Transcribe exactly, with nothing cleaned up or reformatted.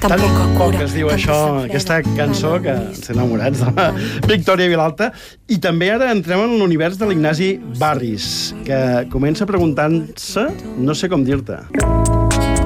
tan poca poc cura. es diu tan això, desenfrena. aquesta cançó, que ens enamorats de la Victòria Vilalta. I també ara entrem en l'univers de l'Ignasi Barris, que comença preguntant-se, no sé com dir-te.